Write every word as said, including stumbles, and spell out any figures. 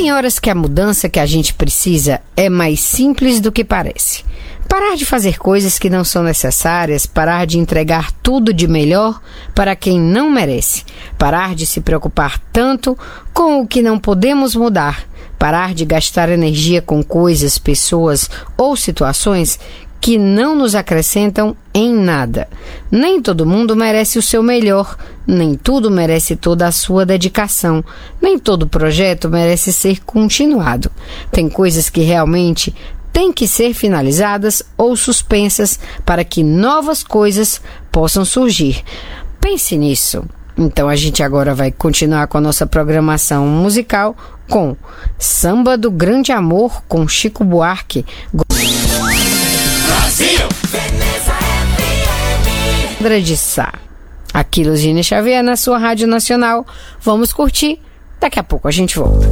Tem horas que a mudança que a gente precisa é mais simples do que parece. Parar de fazer coisas que não são necessárias, parar de entregar tudo de melhor para quem não merece, parar de se preocupar tanto com o que não podemos mudar, parar de gastar energia com coisas, pessoas ou situações que não nos acrescentam em nada. Nem todo mundo merece o seu melhor, nem tudo merece toda a sua dedicação, nem todo projeto merece ser continuado. Tem coisas que realmente têm que ser finalizadas ou suspensas para que novas coisas possam surgir. Pense nisso. Então a gente agora vai continuar com a nossa programação musical com Samba do Grande Amor com Chico Buarque. Brasil! Sandra de Sá. Aqui, Luzine Xavier, na sua Rádio Nacional. Vamos curtir. Daqui a pouco a gente volta.